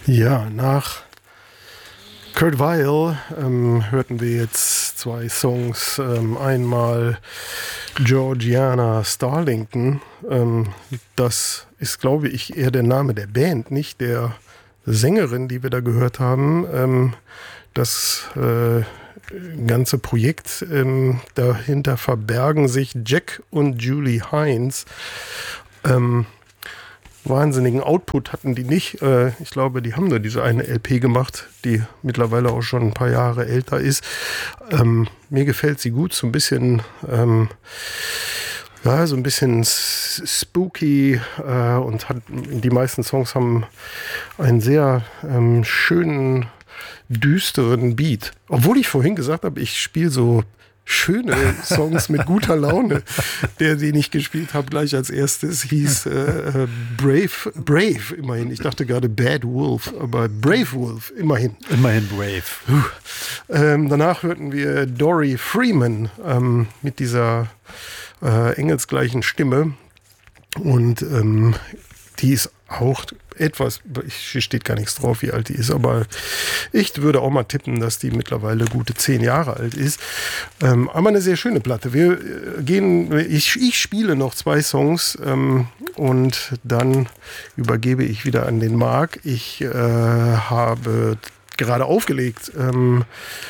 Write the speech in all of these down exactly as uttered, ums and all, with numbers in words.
Ja, nach Kurt Weill ähm, hörten wir jetzt zwei Songs. Ähm, einmal Georgiana Starlington. Ähm, das ist, glaube ich, eher der Name der Band, nicht der Sängerin, die wir da gehört haben. Ähm, das äh, ganze Projekt, ähm, dahinter verbergen sich Jack und Julie Hines. Ähm, Wahnsinnigen Output hatten die nicht. Äh, ich glaube, die haben nur diese eine L P gemacht, die mittlerweile auch schon ein paar Jahre älter ist. Ähm, mir gefällt sie gut, so ein bisschen, ähm, ja, so ein bisschen spooky äh, und hat, die meisten Songs haben einen sehr ähm, schönen, düsteren Beat. Obwohl ich vorhin gesagt habe, ich spiele so schöne Songs mit guter Laune. Der, den ich gespielt habe, gleich als erstes, hieß äh, Brave, Brave, immerhin. Ich dachte gerade Bad Wolf, aber Brave Wolf, immerhin. Immerhin Brave. Ähm, danach hörten wir Dory Freeman ähm, mit dieser äh, engelsgleichen Stimme. Und ähm, die ist auch etwas, hier steht gar nichts drauf, wie alt die ist, aber ich würde auch mal tippen, dass die mittlerweile gute zehn Jahre alt ist. Ähm, aber eine sehr schöne Platte. Wir gehen, ich, ich spiele noch zwei Songs ähm, und dann übergebe ich wieder an den Marc. Ich äh, habe gerade aufgelegt ähm,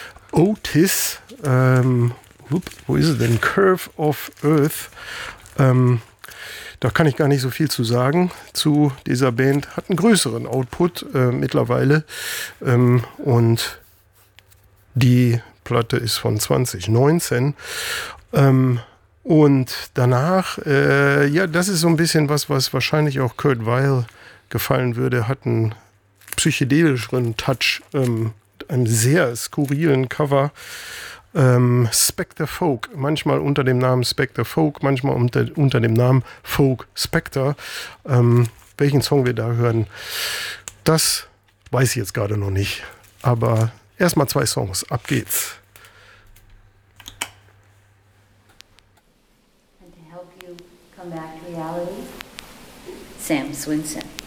Otis, ähm, wo ist es denn? Curve of Earth. Ähm, Da kann ich gar nicht so viel zu sagen zu dieser Band. Hat einen größeren Output äh, mittlerweile. Ähm, und die Platte ist von zwanzig neunzehn. Ähm, und danach, äh, ja, das ist so ein bisschen was, was wahrscheinlich auch Kurt Weill gefallen würde. Hat einen psychedelischeren Touch, ähm, einem sehr skurrilen Cover. Ähm, Spectre Folk, manchmal unter dem Namen Spectre Folk, manchmal unter, unter dem Namen Folk Spectre. Ähm, welchen Song wir da hören, das weiß ich jetzt gerade noch nicht. Aber erstmal zwei Songs, ab geht's. And to help you come back to reality, Sam Swinson.